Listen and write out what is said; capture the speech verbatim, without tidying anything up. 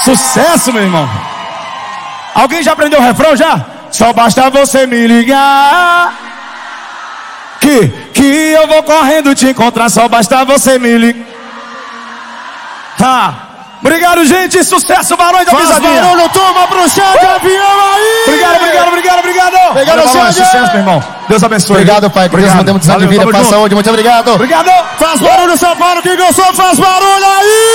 Sucesso, meu irmão. Alguém já aprendeu o refrão já? Só basta você me ligar Que, que eu vou correndo te encontrar. Só basta você me ligar. Tá. Obrigado, gente. Sucesso, Barões da Pisadinha. Barulho, turma, pro chão de avião aí. Obrigado, obrigado, obrigado, obrigado. Obrigado, Barões, sucesso, meu irmão. Deus abençoe. Obrigado, pai. Que Deus mantém muitos anos de vida. Paz, saúde. Muito obrigado. Obrigado. Faz barulho, São Paulo. Quem gostou, faz barulho aí.